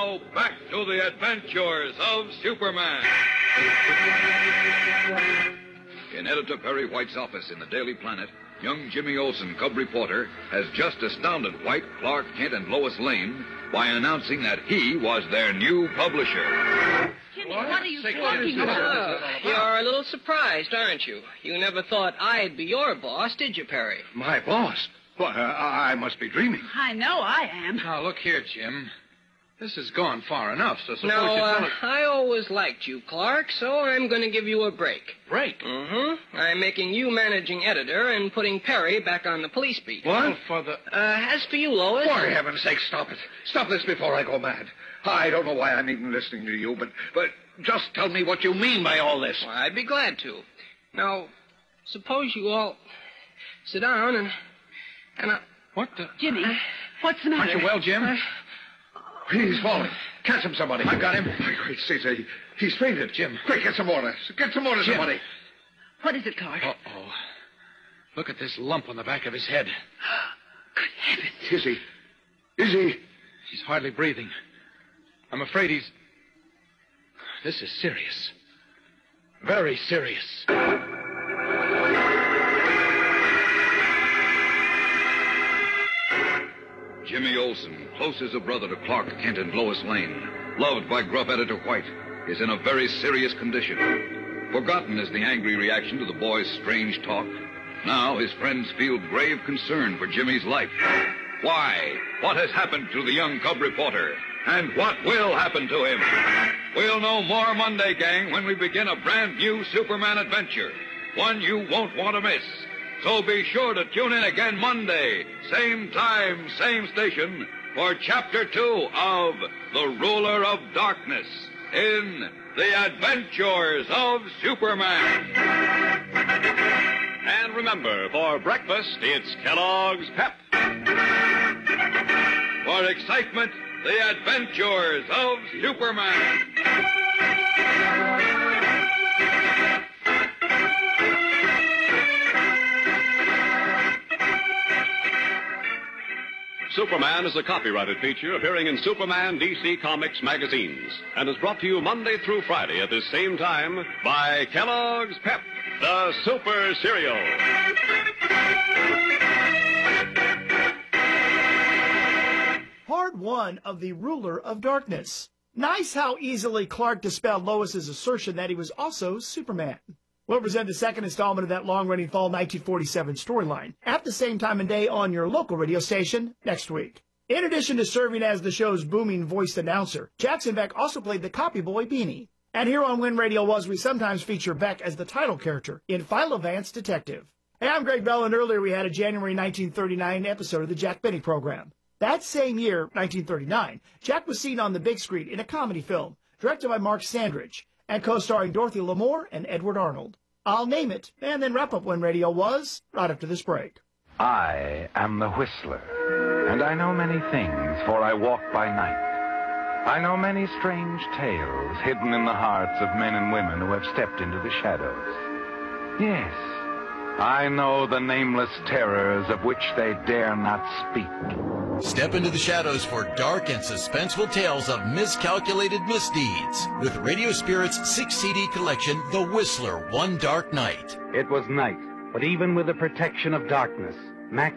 Now, back to the adventures of Superman. In Editor Perry White's office in the Daily Planet, young Jimmy Olsen, cub reporter, has just astounded White, Clark Kent, and Lois Lane by announcing that he was their new publisher. Jimmy, what are you talking about? You're a little surprised, aren't you? You never thought I'd be your boss, did you, Perry? My boss? Well, I must be dreaming. I know I am. Now, look here, Jim. This has gone far enough, so suppose No, you tell us... I always liked you, Clark, so I'm going to give you a break. Break? Mm-hmm. I'm making you managing editor and putting Perry back on the police beat. What? For the... As for you, Lois... For heaven's sake, stop it. Stop this before I go mad. I don't know why I'm even listening to you, but just tell me what you mean by all this. Well, I'd be glad to. Now, suppose you all sit down and What the... Jimmy, what's the matter? Aren't you well, Jim? He's fallen. Catch him, somebody. I've got him. My great Caesar, he's fainted. Jim. Quick, get some water. Get some water, somebody. What is it, Clark? Uh-oh. Look at this lump on the back of his head. Good heavens. Is he? He's hardly breathing. I'm afraid he's... This is serious. Very serious. Jimmy Olsen, close as a brother to Clark Kent and Lois Lane, loved by gruff Editor White, is in a very serious condition. Forgotten is the angry reaction to the boy's strange talk. Now his friends feel grave concern for Jimmy's life. Why? What has happened to the young cub reporter? And what will happen to him? We'll know more Monday, gang, when we begin a brand new Superman adventure. One you won't want to miss. So be sure to tune in again Monday, same time, same station, for Chapter 2 of The Ruler of Darkness in The Adventures of Superman. And remember, for breakfast, it's Kellogg's Pep. For excitement, The Adventures of Superman. Superman is a copyrighted feature appearing in Superman DC Comics magazines and is brought to you Monday through Friday at this same time by Kellogg's Pep, the Super Cereal. Part 1 of The Ruler of Darkness. Nice how easily Clark dispelled Lois's assertion that he was also Superman. We'll present the second installment of that long-running fall 1947 storyline at the same time and day on your local radio station next week. In addition to serving as the show's booming voiced announcer, Jackson Beck also played the copy boy Beanie. And here on Win Radio Was, we sometimes feature Beck as the title character in Philo Vance Detective. Hey, I'm Greg Bell, and earlier we had a January 1939 episode of the Jack Benny program. That same year, 1939, Jack was seen on the big screen in a comedy film directed by Mark Sandridge and co-starring Dorothy Lamour and Edward Arnold. I'll name it, and then wrap up When Radio Was right after this break. I am the Whistler, and I know many things, for I walk by night. I know many strange tales hidden in the hearts of men and women who have stepped into the shadows. Yes, I know the nameless terrors of which they dare not speak. Step into the shadows for dark and suspenseful tales of miscalculated misdeeds with Radio Spirit's 6-CD collection, The Whistler, One Dark Night. It was night, but even with the protection of darkness, Max